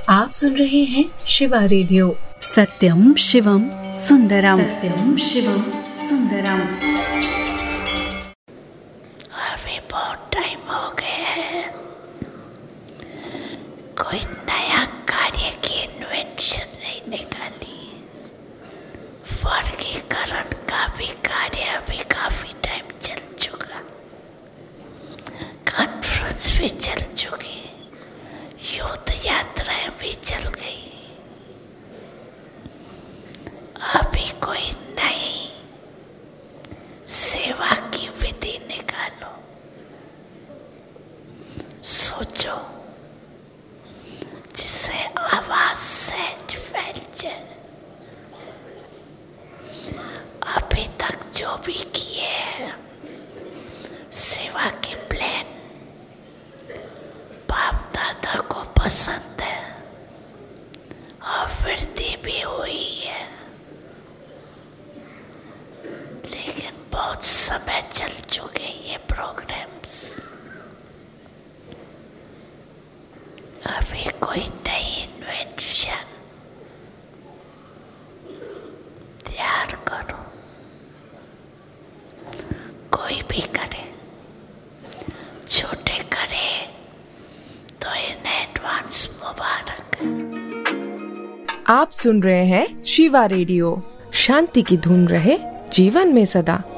आप सुन रहे हैं शिवा रेडियो। सत्यम शिवम सुंदरम। सत्यम शिवम सुंदरम। अभी बहुत टाइम हो गया है, कोई नया कार्य की इन्वेंशन नहीं निकाली। वर्गीकरण का भी कार्य अभी काफी टाइम चल चुका, कॉन्फ्रेंस भी चल चुकी, युद्ध यात्राएं भी चल गई। अभी कोई नई सेवा की विधि निकालो, सोचो जिससे आवाज सहज फैल जाए। अभी तक जो भी किए हैं सेवा के प्लान बाप दादा को पसंद है और वृद्धि भी हुई है, लेकिन बहुत समय चल चुके ये प्रोग्राम्स। अभी कोई नई इन्वेंशन तैयार करो, कोई भी करे, छोटे करे तो इन एडवांस मुबारक है। आप सुन रहे हैं शिवा रेडियो। शांति की धूम रहे जीवन में सदा।